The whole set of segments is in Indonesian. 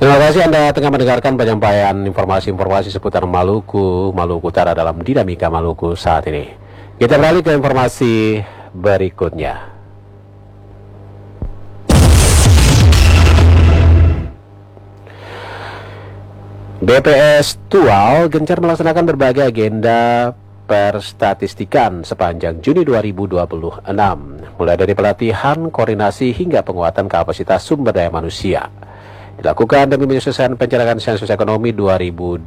Terima kasih Anda tengah mendengarkan penyampaian informasi-informasi seputar Maluku Utara dalam Dinamika Maluku saat ini. Kita beralih ke informasi berikutnya. BPS Tual gencar melaksanakan berbagai agenda perstatistikan sepanjang Juni 2026, mulai dari pelatihan, koordinasi, hingga penguatan kapasitas sumber daya manusia. Dilakukan demi menyukseskan pencanakan sensus ekonomi 2026.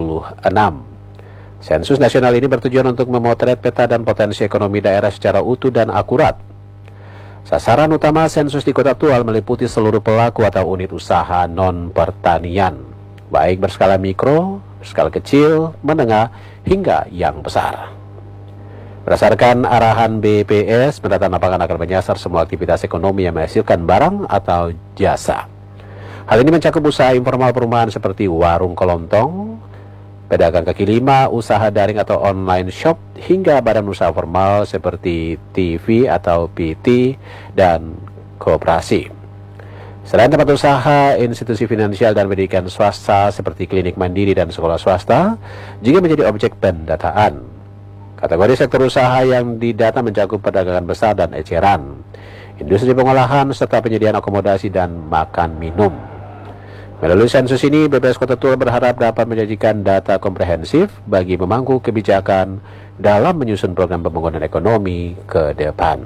Sensus nasional ini bertujuan untuk memotret peta dan potensi ekonomi daerah secara utuh dan akurat. Sasaran utama sensus di Kota Tual meliputi seluruh pelaku atau unit usaha non-pertanian, baik berskala mikro, berskala kecil, menengah, hingga yang besar. Berdasarkan arahan BPS, pendataan lapangan akan menyasar semua aktivitas ekonomi yang menghasilkan barang atau jasa. Hal ini mencakup usaha informal perumahan seperti warung kelontong, pedagang kaki lima, usaha daring atau online shop, hingga badan usaha formal seperti TV atau PT dan koperasi. Selain tempat usaha, institusi finansial dan pendidikan swasta seperti klinik mandiri dan sekolah swasta juga menjadi objek pendataan. Kategori sektor usaha yang didata mencakup perdagangan besar dan eceran, industri pengolahan, serta penyediaan akomodasi dan makan minum. Melalui sensus ini, BPS Kota Tual berharap dapat menyajikan data komprehensif bagi pemangku kebijakan dalam menyusun program pembangunan ekonomi ke depan.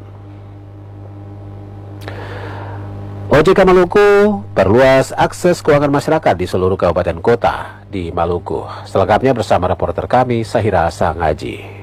OJK Maluku perluas akses keuangan masyarakat di seluruh kabupaten kota di Maluku. Selengkapnya bersama reporter kami, Sahira Sangaji.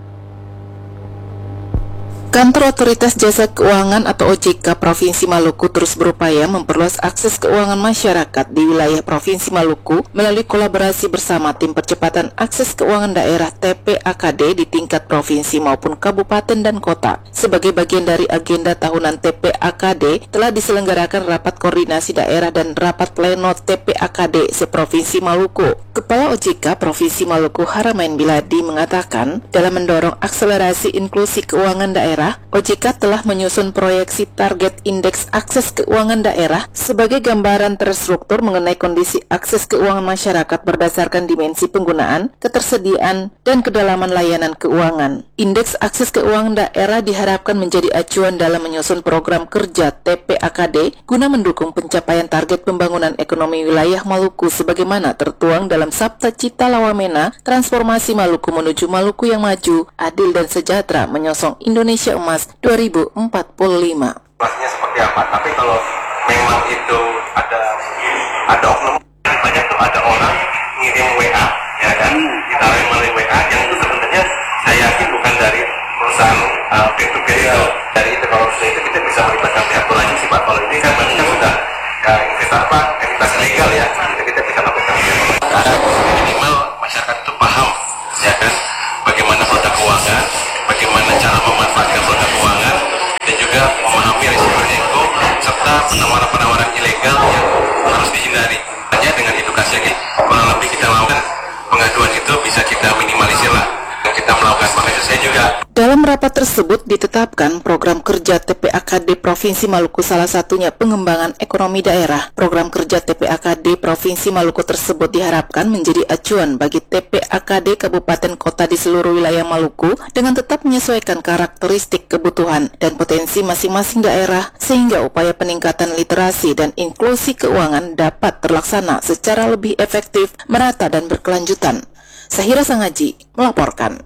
Kantor Otoritas Jasa Keuangan atau OJK Provinsi Maluku terus berupaya memperluas akses keuangan masyarakat di wilayah Provinsi Maluku melalui kolaborasi bersama Tim Percepatan Akses Keuangan Daerah TPAKD di tingkat provinsi maupun kabupaten dan kota. Sebagai bagian dari agenda tahunan TPAKD, telah diselenggarakan rapat koordinasi daerah dan rapat pleno TPAKD se-Provinsi Maluku. Kepala OJK Provinsi Maluku Haramain Biladi mengatakan, dalam mendorong akselerasi inklusi keuangan daerah, OJK telah menyusun proyeksi target indeks akses keuangan daerah sebagai gambaran terstruktur mengenai kondisi akses keuangan masyarakat berdasarkan dimensi penggunaan, ketersediaan, dan kedalaman layanan keuangan. Indeks akses keuangan daerah diharapkan menjadi acuan dalam menyusun program kerja TPAKD guna mendukung pencapaian target pembangunan ekonomi wilayah Maluku sebagaimana tertuang dalam Sabta Cita Lawamena, Transformasi Maluku menuju Maluku yang maju, adil dan sejahtera menyosong Indonesia Emas 2045. Pastinya seperti apa, tapi kalau memang itu ada oknum, banyak tuh ada orang ngirim WA, ya kan, ditaruh melalui WA yang itu sebenarnya saya yakin bukan dari perusahaan peer-to-peer itu. Dari itu kalau itu kita bisa melibatkan pihak berwajib sih Pak. Kalau ini kan berarti kan sudah entitas legal ya, itu kita bisa lakukan. Minimal masyarakat itu paham, ya kan, bagaimana produk keuangan, bagaimana cara memanfaatkan produk keuangan, dan juga memahami risiko-risiko serta penawaran-penawaran ilegal yang harus dihindari. Hanya dengan edukasi lagi, kurang lebih kita melakukan pengaduan itu bisa kita minimalisir lah. Kita melakukan pengaduan saya juga. Dalam rapat tersebut ditetapkan program kerja TPAKD Provinsi Maluku, salah satunya pengembangan ekonomi daerah. Program kerja TPAKD Provinsi Maluku tersebut diharapkan menjadi acuan bagi TPAKD kabupaten kota di seluruh wilayah Maluku dengan tetap menyesuaikan karakteristik, kebutuhan, dan potensi masing-masing daerah sehingga upaya peningkatan literasi dan inklusi keuangan dapat terlaksana secara lebih efektif, merata, dan berkelanjutan. Sahira Sangaji melaporkan.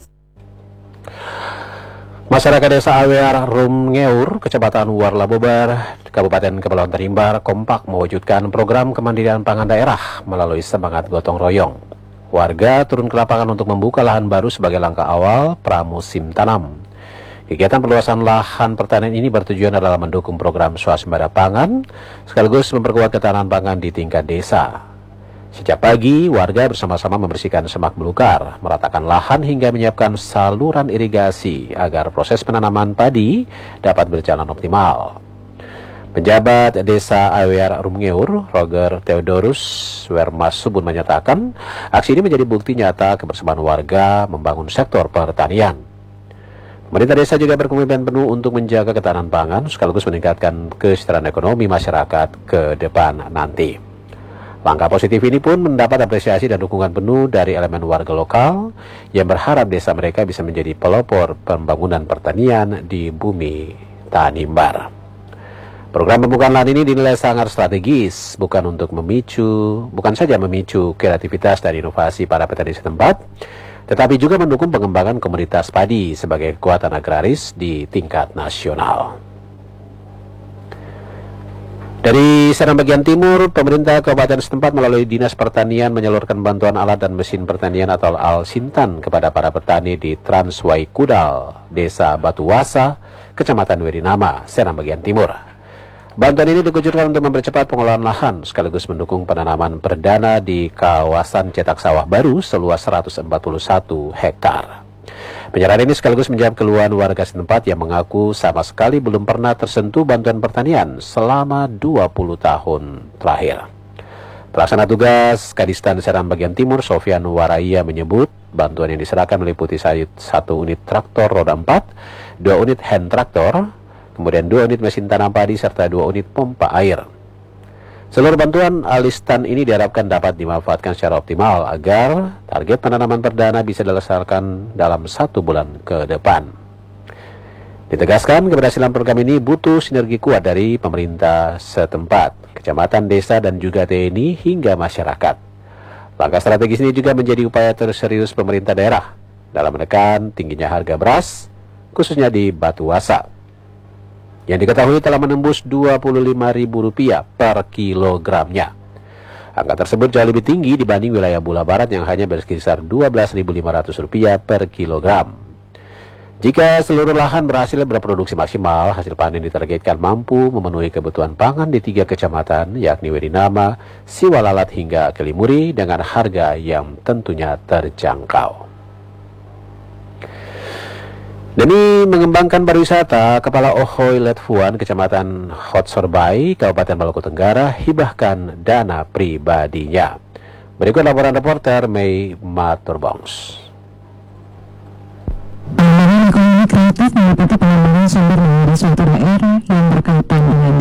Masyarakat Desa Awear Rumngeur, Kecamatan Warlabobar, Kabupaten Kepulauan Tanimbar kompak mewujudkan program kemandirian pangan daerah melalui semangat gotong royong. Warga turun ke lapangan untuk membuka lahan baru sebagai langkah awal pramusim tanam. Kegiatan perluasan lahan pertanian ini bertujuan adalah mendukung program swasembada pangan sekaligus memperkuat ketahanan pangan di tingkat desa. Sejak pagi, warga bersama-sama membersihkan semak belukar, meratakan lahan hingga menyiapkan saluran irigasi agar proses penanaman padi dapat berjalan optimal. Penjabat Desa Awear Rumngeur, Roger Theodorus Wermas Subun menyatakan, aksi ini menjadi bukti nyata kebersamaan warga membangun sektor pertanian. Pemerintah desa juga berkomitmen penuh untuk menjaga ketahanan pangan sekaligus meningkatkan kesejahteraan ekonomi masyarakat ke depan nanti. Langkah positif ini pun mendapat apresiasi dan dukungan penuh dari elemen warga lokal yang berharap desa mereka bisa menjadi pelopor pembangunan pertanian di bumi Tanimbar. Program pembukaan lahan ini dinilai sangat strategis, bukan saja memicu kreativitas dan inovasi para petani setempat, tetapi juga mendukung pengembangan komoditas padi sebagai kekuatan agraris di tingkat nasional. Dari Serang bagian timur, pemerintah kabupaten setempat melalui Dinas Pertanian menyalurkan bantuan alat dan mesin pertanian atau Alsintan kepada para petani di Transwai Kudal, Desa Batuwasa, Kecamatan Wedinama, Serang bagian timur. Bantuan ini dikucurkan untuk mempercepat pengelolaan lahan sekaligus mendukung penanaman perdana di kawasan cetak sawah baru seluas 141 hektar. Penyerahan ini sekaligus menjawab keluhan warga setempat yang mengaku sama sekali belum pernah tersentuh bantuan pertanian selama 20 tahun terakhir. Pelaksana tugas Kadistan Serang bagian timur, Sofyan Waraya, menyebut bantuan yang diserahkan meliputi 1 unit traktor roda 4, 2 unit hand traktor, kemudian 2 unit mesin tanam padi, serta 2 unit pompa air. Seluruh bantuan Alistan ini diharapkan dapat dimanfaatkan secara optimal agar target penanaman perdana bisa dilaksanakan dalam 1 bulan ke depan. Ditegaskan keberhasilan program ini butuh sinergi kuat dari pemerintah setempat, kecamatan, desa, dan juga TNI hingga masyarakat. Langkah strategis ini juga menjadi upaya terserius pemerintah daerah dalam menekan tingginya harga beras, khususnya di Batuwasa, yang diketahui telah menembus Rp25.000 per kilogramnya. Angka tersebut jauh lebih tinggi dibanding wilayah Bula Barat yang hanya berkisar Rp12.500 per kilogram. Jika seluruh lahan berhasil berproduksi maksimal, hasil panen ditargetkan mampu memenuhi kebutuhan pangan di 3 kecamatan, yakni Wedinama, Siwalalat hingga Kelimuri dengan harga yang tentunya terjangkau. Demi mengembangkan pariwisata, Kepala Ohoy Letfuan, Kecamatan Hotsorbai, Kabupaten Maluku Tenggara, hibahkan dana pribadinya. Berikut laporan reporter Mei Maturbongs. Pengembangan ekonomi kreatif meliputi pengembangan sumber daya di suatu daerah yang berkaitan dengan